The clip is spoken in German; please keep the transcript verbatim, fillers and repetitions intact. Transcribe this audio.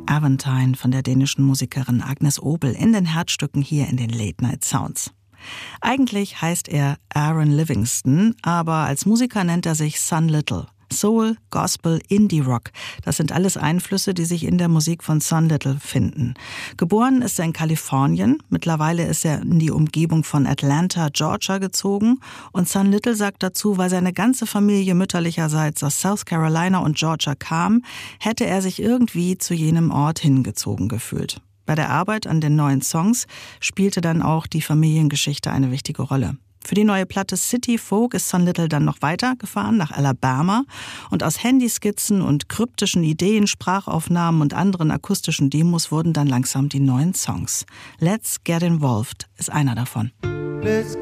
Aventine von der dänischen Musikerin Agnes Obel in den Herzstücken hier in den Late Night Sounds. Eigentlich heißt er Aaron Livingston, aber als Musiker nennt er sich Son Little. Soul, Gospel, Indie-Rock, das sind alles Einflüsse, die sich in der Musik von Son Little finden. Geboren ist er in Kalifornien, mittlerweile ist er in die Umgebung von Atlanta, Georgia gezogen und Son Little sagt dazu, weil seine ganze Familie mütterlicherseits aus South Carolina und Georgia kam, hätte er sich irgendwie zu jenem Ort hingezogen gefühlt. Bei der Arbeit an den neuen Songs spielte dann auch die Familiengeschichte eine wichtige Rolle. Für die neue Platte City Folk ist Son Little dann noch weitergefahren nach Alabama und aus Handyskizzen und kryptischen Ideen, Sprachaufnahmen und anderen akustischen Demos wurden dann langsam die neuen Songs. Let's Get Involved ist einer davon. Let's